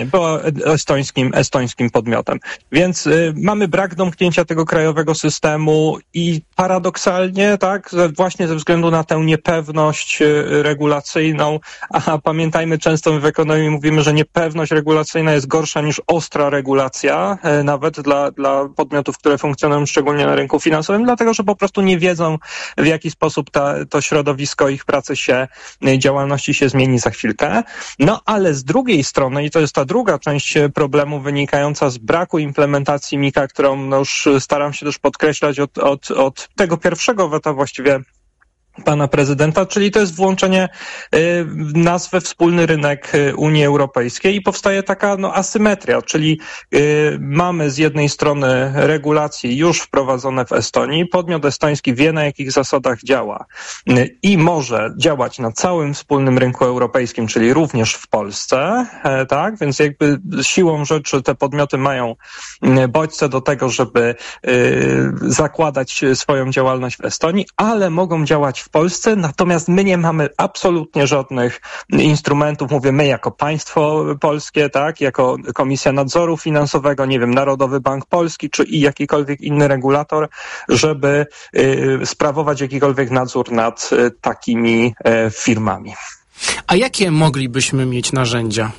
była estońskim podmiotem. Więc mamy brak domknięcia tego krajowego systemu i paradoksalnie, tak, właśnie ze względu na tę niepewność regulacyjną, a pamiętajmy, często my w ekonomii mówimy, że niepewność regulacyjna jest gorsza niż ostra regulacja, nawet dla podmiotów, które funkcjonują szczególnie na rynku finansowym, dlatego, że po prostu nie wiedzą, w jaki sposób to środowisko ich pracy działalności się zmieni za chwilkę. No ale z drugiej strony, i to jest ta druga część problemu wynikająca z braku implementacji MiCA, którą już staram się też podkreślać od tego pierwszego weta właściwie pana prezydenta, czyli to jest włączenie nas we wspólny rynek Unii Europejskiej i powstaje taka asymetria, czyli mamy z jednej strony regulacje już wprowadzone w Estonii, podmiot estoński wie, na jakich zasadach działa i może działać na całym wspólnym rynku europejskim, czyli również w Polsce, tak, więc jakby siłą rzeczy te podmioty mają bodźce do tego, żeby zakładać swoją działalność w Estonii, ale mogą działać w Polsce, natomiast my nie mamy absolutnie żadnych instrumentów, mówię my jako państwo polskie, tak, jako Komisja Nadzoru Finansowego, nie wiem, Narodowy Bank Polski, czy i jakikolwiek inny regulator, żeby sprawować jakikolwiek nadzór nad takimi firmami. A jakie moglibyśmy mieć narzędzia?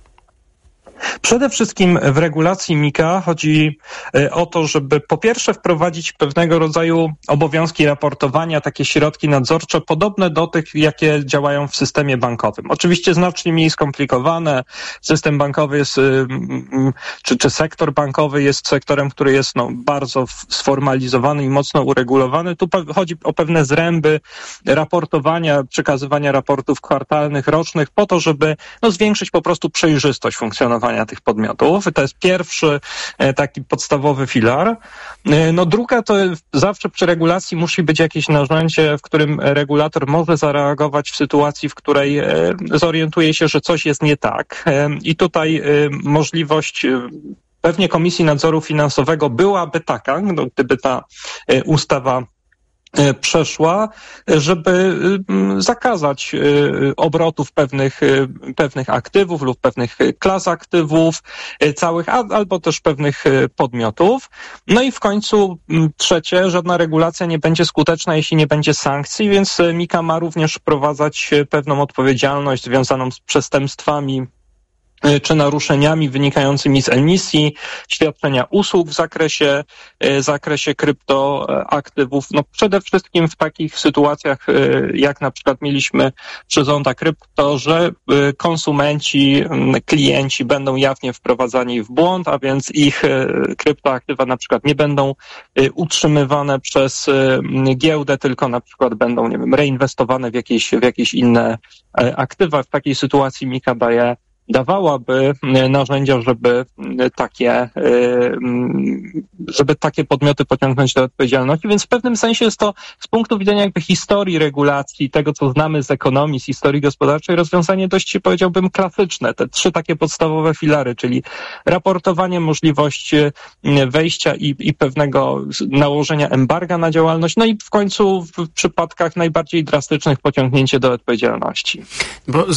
Przede wszystkim w regulacji MiCA chodzi o to, żeby po pierwsze wprowadzić pewnego rodzaju obowiązki raportowania, takie środki nadzorcze podobne do tych, jakie działają w systemie bankowym. Oczywiście znacznie mniej skomplikowane. System bankowy jest, czy sektor bankowy jest sektorem, który jest bardzo sformalizowany i mocno uregulowany. Tu chodzi o pewne zręby raportowania, przekazywania raportów kwartalnych, rocznych po to, żeby zwiększyć po prostu przejrzystość funkcjonowania tych podmiotów. To jest pierwszy taki podstawowy filar. Druga to zawsze przy regulacji musi być jakieś narzędzie, w którym regulator może zareagować w sytuacji, w której zorientuje się, że coś jest nie tak. I tutaj możliwość pewnie Komisji Nadzoru Finansowego byłaby taka, gdyby ta ustawa przeszła, żeby zakazać obrotów pewnych aktywów lub pewnych klas aktywów całych, albo też pewnych podmiotów. No i w końcu trzecie, żadna regulacja nie będzie skuteczna, jeśli nie będzie sankcji, więc MiCA ma również wprowadzać pewną odpowiedzialność związaną z przestępstwami czy naruszeniami wynikającymi z emisji, świadczenia usług w zakresie kryptoaktywów. Przede wszystkim w takich sytuacjach, jak na przykład mieliśmy przy Zonda Krypto, że konsumenci, klienci będą jawnie wprowadzani w błąd, a więc ich kryptoaktywa na przykład nie będą utrzymywane przez giełdę, tylko na przykład będą, nie wiem, reinwestowane w jakieś inne aktywa. W takiej sytuacji MiCA dawałaby narzędzia, żeby takie podmioty pociągnąć do odpowiedzialności, więc w pewnym sensie jest to z punktu widzenia jakby historii regulacji, tego co znamy z ekonomii, z historii gospodarczej, rozwiązanie dość, powiedziałbym, klasyczne. Te trzy takie podstawowe filary, czyli raportowanie, możliwość wejścia i pewnego nałożenia embarga na działalność, no i w końcu w przypadkach najbardziej drastycznych pociągnięcie do odpowiedzialności. Bo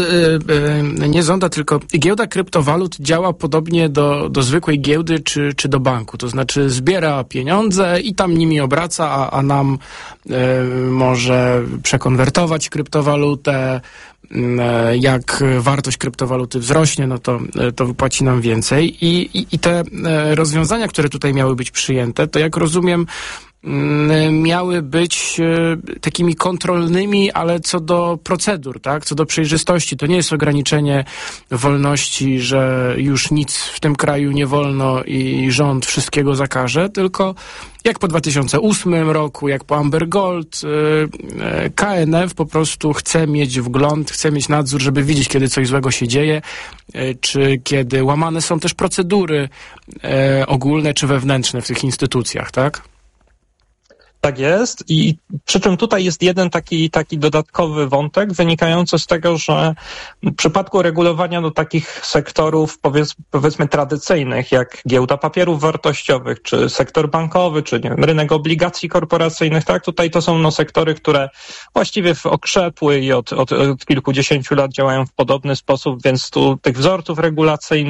tylko giełda kryptowalut działa podobnie do zwykłej giełdy czy do banku. To znaczy zbiera pieniądze i tam nimi obraca, a nam może przekonwertować kryptowalutę. Jak wartość kryptowaluty wzrośnie, to wypłaci nam więcej. I te rozwiązania, które tutaj miały być przyjęte, to jak rozumiem, miały być takimi kontrolnymi, ale co do procedur, tak? Co do przejrzystości. To nie jest ograniczenie wolności, że już nic w tym kraju nie wolno i rząd wszystkiego zakaże, tylko jak po 2008 roku, jak po Amber Gold, KNF po prostu chce mieć wgląd, chce mieć nadzór, żeby widzieć, kiedy coś złego się dzieje, czy kiedy łamane są też procedury ogólne czy wewnętrzne w tych instytucjach, tak? Tak jest i przy czym tutaj jest jeden taki dodatkowy wątek wynikający z tego, że w przypadku regulowania do takich sektorów powiedzmy tradycyjnych, jak giełda papierów wartościowych, czy sektor bankowy, czy nie wiem, rynek obligacji korporacyjnych, tak, tutaj to są sektory, które właściwie okrzepły i od kilkudziesięciu lat działają w podobny sposób, więc tu tych wzorców regulacyjnych